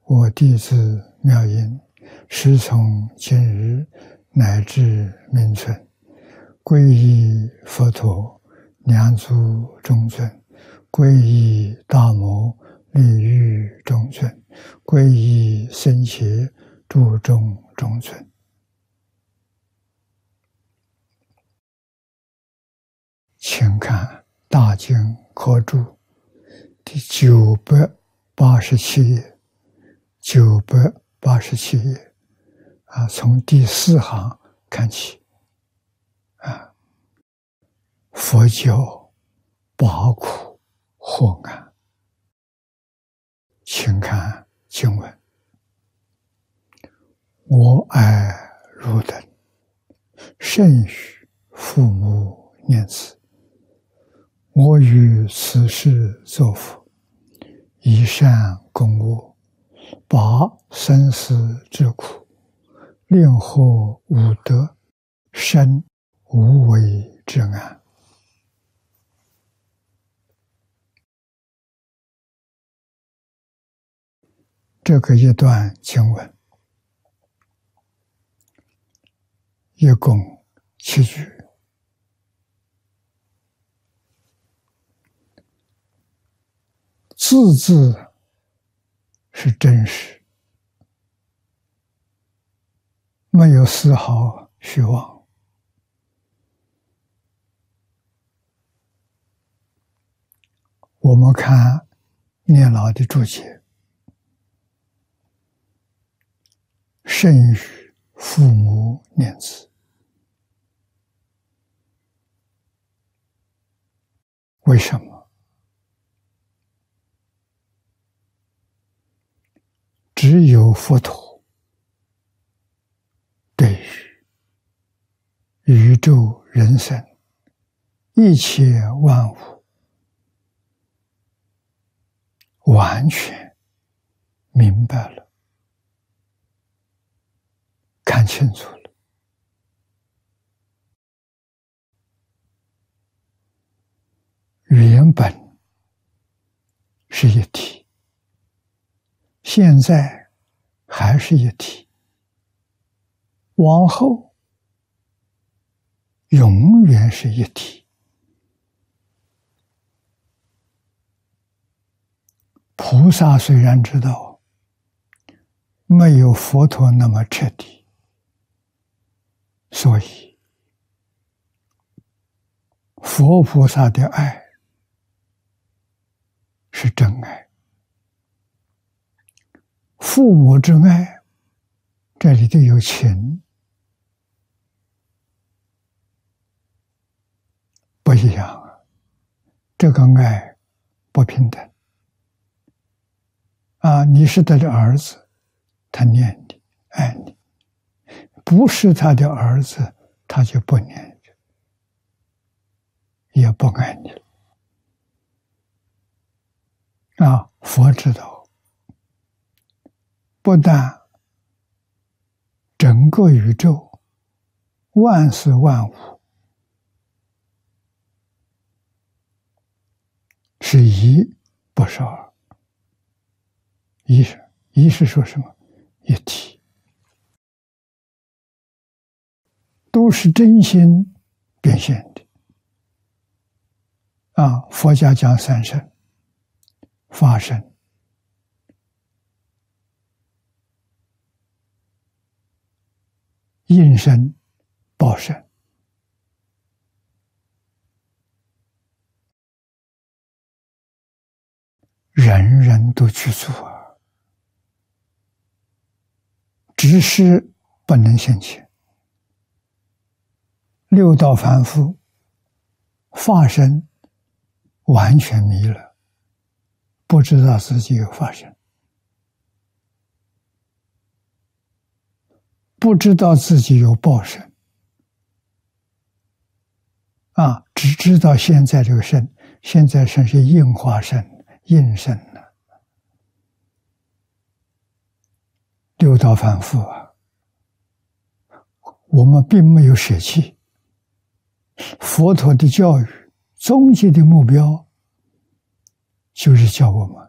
我弟子妙音，师从今日乃至命存，皈依佛陀，两足中尊；皈依大摩，利欲中尊；皈依僧伽，注中中尊。请看《大经科注》第987页，987页从第4行看起佛教拔苦获安。请看经文：我爱汝等，甚与父母念兹。我于此世作福，以善供恶，拔生死之苦，令获吾德，生无为之安。这个一段经文，一共7句。字字是真实，没有丝毫虚妄。我们看念老的注解：甚与父母念兹。为什么？只有佛陀对于宇宙人生一切万物完全明白了，看清楚了。原本是一体，现在还是一体，往后永远是一体。菩萨虽然知道没有佛陀那么彻底，所以佛菩萨的爱是真爱。父母之爱，这里头有情，不一样啊。这个爱不平等你是他的儿子，他念你爱你；不是他的儿子，他就不念你，也不爱你了。佛知道，不但整个宇宙万事万物是一，不是二。一是说什么？一体，都是真心变现的。佛家讲三身：法身、应身、报身。人人都去做只是不能现前。六道凡夫法身完全迷了，不知道自己有法身，不知道自己有报身只知道现在这个身，现在身是应化身、应身了。六道凡夫我们并没有舍弃。佛陀的教育终极的目标就是教我们